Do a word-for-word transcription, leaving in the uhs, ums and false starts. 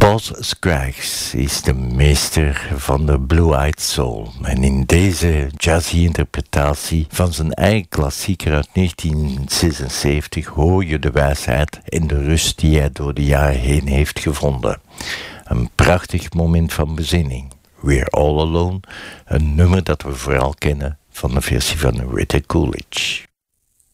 Buzz Scruggs is de meester van de Blue-Eyed Soul. En in deze jazzy interpretatie van zijn eigen klassieker uit negentien zesenzeventig hoor je de wijsheid en de rust die hij door de jaren heen heeft gevonden. Een prachtig moment van bezinning. We're All Alone, een nummer dat we vooral kennen van de versie van Rita Coolidge.